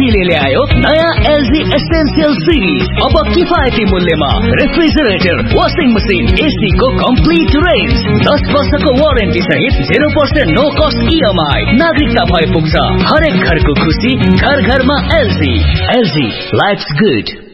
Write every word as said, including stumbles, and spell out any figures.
एलजीले ल्यायो नयाँ LG essential series. अब किफायती मूल्यमा रेफ्रिजरेटर, वाशिङ मसिन, एसी को कम्प्लिट रेन्ज, दस वर्षको वारेन्टी सहित zero percent no cost EMI. नागरिकता भए पुग्छ। हरेक घरको खुसी, घर घरमा एलजी। LG, lives good.